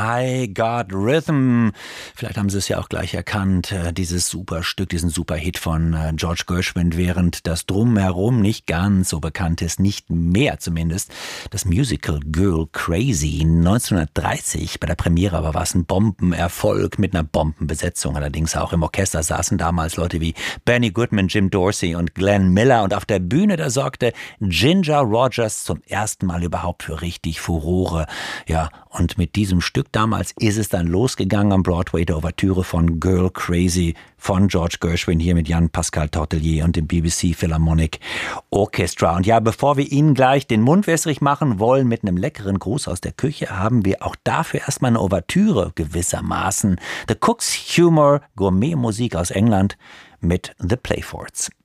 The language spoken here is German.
I Got Rhythm. Vielleicht haben Sie es ja auch gleich erkannt, dieses super Stück, diesen super Hit von George Gershwin, während das Drumherum nicht ganz so bekannt ist, nicht mehr zumindest. Das Musical Girl Crazy 1930, bei der Premiere aber war es ein Bombenerfolg mit einer Bombenbesetzung. Allerdings auch im Orchester saßen damals Leute wie Benny Goodman, Jim Dorsey und Glenn Miller, und auf der Bühne, da sorgte Ginger Rogers zum ersten Mal überhaupt für richtig Furore. Ja, und mit diesem Stück damals ist es dann losgegangen am Broadway, der Ouvertüre von Girl Crazy von George Gershwin, hier mit Jan-Pascal Tortelier und dem BBC Philharmonic Orchestra. Und ja, bevor wir Ihnen gleich den Mund wässrig machen wollen mit einem leckeren Gruß aus der Küche, haben wir auch dafür erstmal eine Ouvertüre gewissermaßen. The Cook's Humor, Gourmetmusik aus England mit The Playfords.